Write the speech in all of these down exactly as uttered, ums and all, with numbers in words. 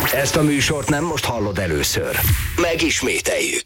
Ezt a műsort nem most hallod először. Megismételjük.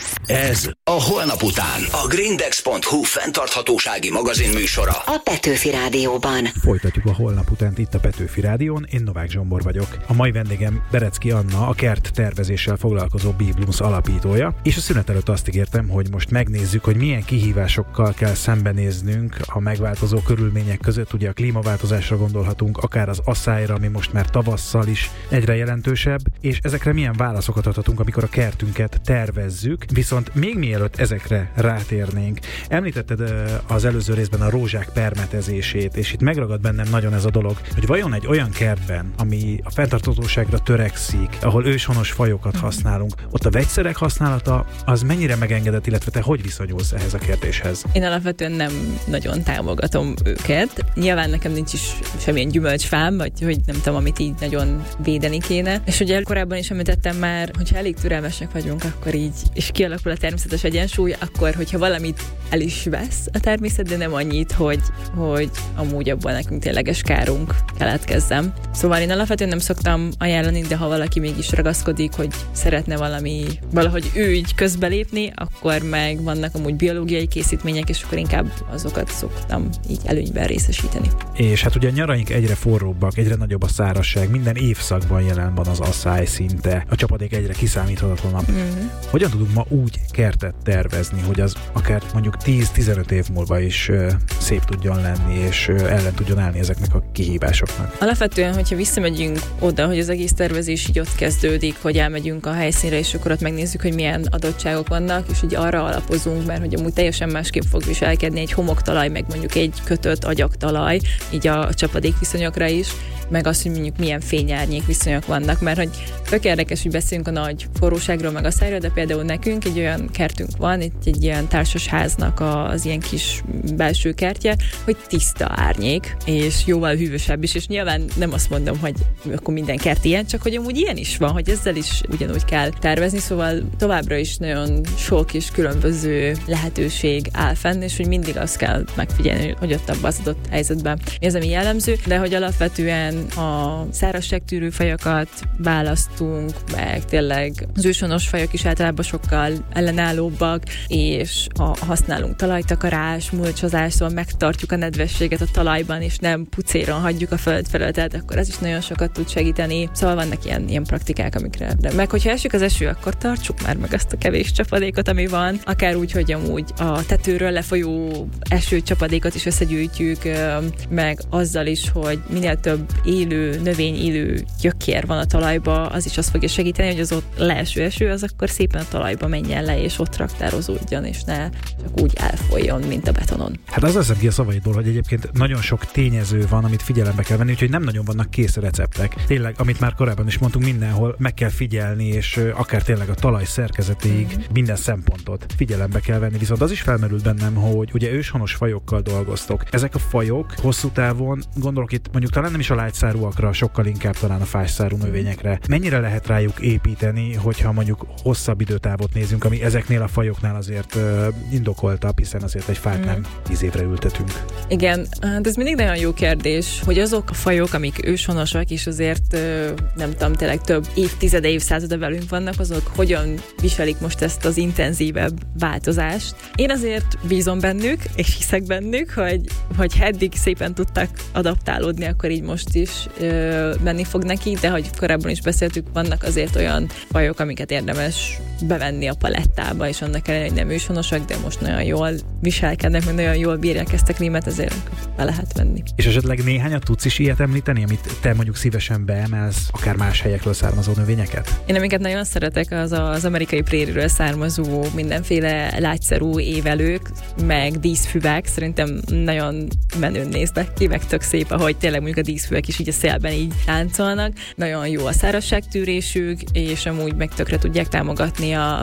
Ez a Holnap után a grindex pont hu fenntarthatósági magazin műsora a Petőfi Rádióban. Folytatjuk a Holnap utánt itt a Petőfi Rádión, én Novák Zsombor vagyok. A mai vendégem Berecki Anna, a kert tervezéssel foglalkozó Biblums alapítója, és a szünet előtt azt ígértem, hogy most megnézzük, hogy milyen kihívásokkal kell szembenéznünk a megváltozó körülmények között. Ugye a klímaváltozásra gondolhatunk, akár az asszályra, ami most már tavasszal is egyre jelentősebb, és ezekre milyen válaszokat adhatunk, amikor a kertünket tervezzük. Viszont még mielőtt ezekre rátérnénk, említetted az előző részben a rózsák permetezését, és itt megragad bennem nagyon ez a dolog, hogy vajon egy olyan kertben, ami a fenntarthatóságra törekszik, ahol őshonos fajokat használunk, ott a vegyszerek használata az mennyire megengedett, illetve te hogy viszonyulsz ehhez a kérdéshez? Én alapvetően nem nagyon támogatom őket. Nyilván nekem nincs is semmilyen gyümölcsfám, vagy hogy nem tudom, amit így nagyon védeni kéne. És ugye korábban is említettem már, hogyha elég türelmesek vagyunk, akkor így, és kialakul a természetes egyensúly, akkor, hogyha valamit el is vesz a természet, de nem annyit, hogy, hogy amúgy abból nekünk tényleges kárunk keletkezzen. Szóval én alapvetően nem szoktam ajánlani, de ha valaki mégis ragaszkodik, hogy szeretne valami, valahogy ő így közbelépni, akkor meg vannak amúgy biológiai készítmények, és akkor inkább azokat szoktam így előnyben részesíteni. És hát ugye a nyaraink egyre forróbbak, egyre nagyobb a szárazság, minden évszakban jelen van az asszály szinte, a csapadék egyre kiszámíthatatlanabb. Mm-hmm. Hogyan tudunk ma úgy kertet tervezni, hogy az akár mondjuk tíz-tizenöt év múlva is uh, szép tudjon lenni, és uh, ellen tudjon állni ezeknek a kihívásoknak? Alapvetően, hogyha visszamegyünk oda, hogy az egész tervezés így ott kezdődik, hogy elmegyünk a helyszínre, és akkor ott megnézzük, hogy milyen adottságok vannak, és így arra alapozunk, mert hogy amúgy teljesen másképp fog viselkedni egy homoktalaj, meg mondjuk egy kötött agyagtalaj, így a csapadék viszonyokra is, meg azt, hogy mondjuk milyen fényárnyék viszonyok vannak, mert hogy tök érdekes, hogy beszélünk a nagy forróságról, meg a szájról, de például nekünk egy olyan kertünk van, egy, egy ilyen társasháznak az ilyen kis belső kertje, hogy tiszta árnyék, és jóval hűvösebb is, és nyilván nem azt mondom, hogy akkor minden kert ilyen, csak hogy amúgy ilyen is van, hogy ezzel is ugyanúgy kell tervezni, szóval továbbra is nagyon sok és különböző lehetőség áll fenn, és hogy mindig azt kell megfigyelni, hogy ott abban az adott helyzetben mi az, ami jellemző, de hogy alapvetően a szárazságtűrő fajokat választunk, meg tényleg az őshonos fajok is általában sokkal ellenállóbbak, és a, használunk talajtakarás, mulcsozás, szóval megtartjuk a nedvességet a talajban, és nem pucéron hagyjuk a földfelületet, akkor ez is nagyon sokat tud segíteni. Szóval vannak ilyen, ilyen praktikák, amikre. De meg hogyha esik az eső, akkor tartsuk már meg azt a kevés csapadékot, ami van, akár úgy, hogy amúgy a tetőről lefolyó eső csapadékot is összegyűjtjük, meg azzal is, hogy minél több élő, növény élő gyökér van a talajba, az is azt fogja segíteni, hogy az ott leeső eső, az akkor szépen a talajba menjen le, és ott raktározódjon, és ne csak úgy elfolyjon, mint a betonon. Hát az veszem ki a szavaidból, hogy egyébként nagyon sok tényező van, amit figyelembe kell venni, úgyhogy nem nagyon vannak kész receptek. Tényleg, amit már korábban is mondtunk, mindenhol meg kell figyelni, és akár tényleg a talaj szerkezetéig mm. minden szempontot figyelembe kell venni. Viszont az is felmerült bennem, hogy ugye őshonos fajokkal dolgoztok. Ezek a fajok hosszú távon, gondolok itt mondjuk talán nem is a lágyszárúakra, sokkal inkább talán a fásszárú növényekre. Mennyire lehet rájuk építeni, hogyha mondjuk hosszabb időtávot nézünk, ami ezeknél a fajoknál azért uh, indokoltabb, hiszen azért egy fát mm. nem tíz évre ültetünk. Igen, hát ez mindig nagyon jó kérdés, hogy azok a fajok, amik őshonosak, és azért uh, nem tudom, tényleg több évtizede, évszázada velünk vannak, azok hogyan viselik most ezt az intenzívebb változást. Én azért bízom bennük, és hiszek bennük, hogy, hogy eddig szépen tudtak adaptálódni, akkor így most is ö, menni fog neki, de hogy korábban is beszéltük, vannak azért olyan fajok, amiket érdemes bevenni a palettába, és annak ellenére, hogy nem őshonosak, de most nagyon jól viselkednek, meg nagyon jól bírják ezt a klímát, ezért be lehet venni. És esetleg néhányat tudsz is ilyet említeni, amit te mondjuk szívesen beemelsz, akár más helyekről származó növényeket? Én amiket nagyon szeretek, az az amerikai prériről származó mindenféle lágyszerú évelők, meg díszfüvek, szerintem nagyon menőn néznek ki, meg tök szép, ahogy tényleg mondjuk a díszfüvek is így a szélben így táncolnak. Nagyon jó a szárazságtűrésük, és amúgy meg tökre tudják támogatni a, a beporzó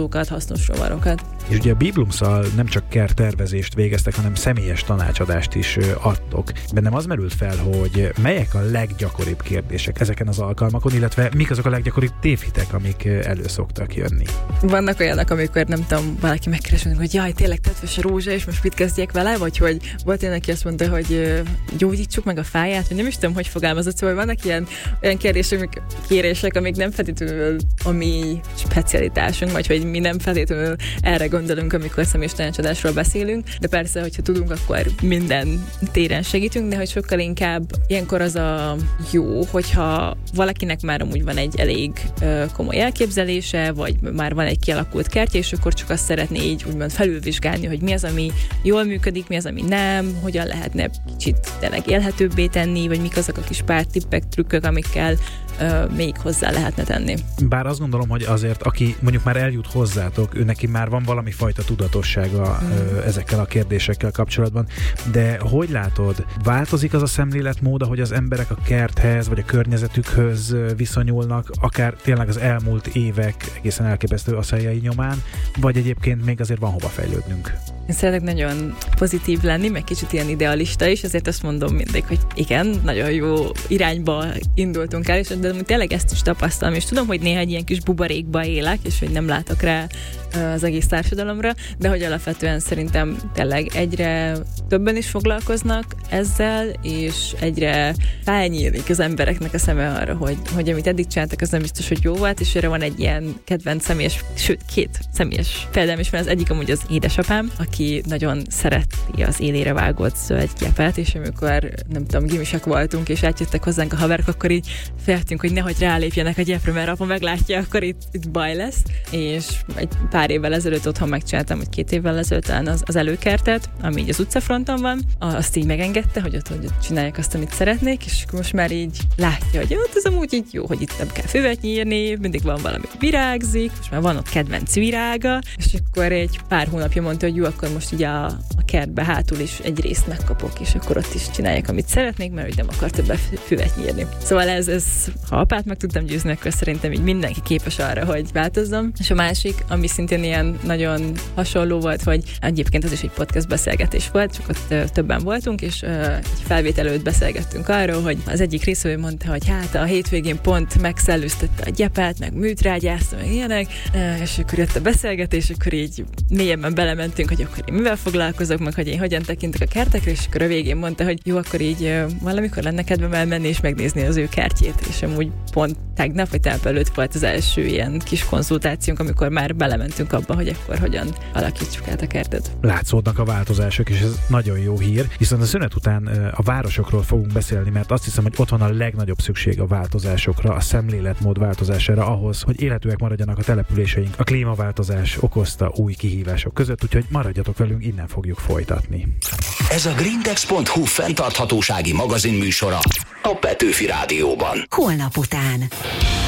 tartókat, hasznos rovarokat. És ugye a Biblumsszal nem csak kerttervezést végeztek, hanem személyes tanácsadást is adtok. Bennem az merült fel, hogy melyek a leggyakoribb kérdések ezeken az alkalmakon, illetve mik azok a leggyakoribb tévhitek, amik elő szoktak jönni. Vannak olyanok, amikor nem tudom, valaki megkeres, hogy jaj, tényleg tetves a rózsa, és most mit kezdjek vele, vagy hogy volt olyan, aki azt mondta, hogy gyógyítsuk meg a fáját, vagy nem is tudom, hogy fogalmazott, szóval vannak ilyen olyan kérdések, kérések, amik nem feltétlenül a mi specialitásunk, vagy hogy mi nem feltétlenül erre gondolunk, amikor személyes tanácsadásról beszélünk, de persze, hogyha tudunk, akkor minden téren segítünk, de hogy sokkal inkább ilyenkor az a jó, hogyha valakinek már amúgy van egy elég uh, komoly elképzelése, vagy már van egy kialakult kertje, és akkor csak azt szeretné így úgymond felülvizsgálni, hogy mi az, ami jól működik, mi az, ami nem, hogyan lehetne kicsit tényleg élhetőbbé tenni, vagy mik azok a kis pár tippek, trükkök, amikkel uh, még hozzá lehetne tenni. Bár azt gondolom, hogy azért, aki mondjuk már eljut hozzátok, ő neki már van valami fajta tudatossága mm. uh, ezekkel a kérdésekkel kapcsolatban, de hogy látod, változik az a szemléletmód, ahogy az emberek a kerthez, vagy a környezetükhöz viszonyulnak, akár tényleg az elmúlt évek egészen elképesztő asszályai nyomán, vagy egyébként még azért van hova fejlődnünk? Én szeretek nagyon pozitív lenni, meg kicsit ilyen idealista is, ezért azt mondom mindig, hogy igen, nagyon jó irányba indultunk el, és de tényleg ezt is tapasztalom, és tudom, hogy néha egy ilyen kis buborékba élek, és hogy nem látok rá az egész társadalomra, de hogy alapvetően szerintem tényleg egyre többen is foglalkoznak ezzel, és egyre felnyílik az embereknek a szeme arra, hogy, hogy amit eddig csináltak, az nem biztos, hogy jó volt, és erre van egy ilyen kedvenc személyes, sőt, két személyes példám is, mert az egyik amúgy az édesapám, aki nagyon szereti az élére vágott zöldgyepet, és amikor, nem tudom, gimisak voltunk, és átjöttek hozzánk a haverok, akkor így féltünk, hogy nehogy rálépjenek a gyepre, mert apa meglátja, akkor itt, itt baj lesz, és egy pár évvel ezelőtt otthon megcsináltam, hogy két évvel ezelőtt az, az előkertet, ami így az utcafronton van, azt így megengedte, hogy ott, hogy ott csinálják azt, amit szeretnék, és most már így látja, hogy ott ez amúgy így jó, hogy itt nem kell füvet nyírni, mindig van valami virágzik, most már van ott kedvenc virága, és akkor egy pár hónapja mondta, hogy jó, akkor most így a, a kertbe hátul is egy részt megkapok, és akkor ott is csinálják, amit szeretnék, mert hogy nem akar többet füvet nyírni. Szóval ez, ez, ha apát meg tudtam győzni, akkor szerintem így mindenki képes arra, hogy változzam. És a másik, ami szintén ilyen nagyon hasonló volt, hogy egyébként az is egy podcast beszélgetés volt, csak ott többen voltunk, és egy felvétel előtt beszélgettünk arról, hogy az egyik részvevő mondta, hogy hát a hétvégén pont megszellőztette a gyepet, meg műtrágyázta, meg ilyenek, és akkor jött a beszélgetés, akkor így mélyebben belementünk, hogy akkor én mivel foglalkozok, meg hogy én hogyan tekintek a kertekre, és akkor a végén mondta, hogy jó, akkor így valamikor lenne kedvem elmenni és megnézni az ő kertjét, és amúgy pont tegnap vagy tegnap előtt volt az első ilyen kis konzultációnk, amikor már belementünk abba, hogy akkor hogyan alakítsuk át a kertet. Látszódnak a változások, és ez nagyon jó hír, viszont a szünet után a városokról fogunk beszélni, mert azt hiszem, hogy ott van a legnagyobb szükség a változásokra, a szemléletmód változására ahhoz, hogy élhetőek maradjanak a településeink a klímaváltozás okozta új kihívások között, úgyhogy maradjatok velünk, innen fogjuk folytatni. Ez a grindex pont hu fenntarthatósági magazin műsora a Petőfi Rádióban. Holnap után.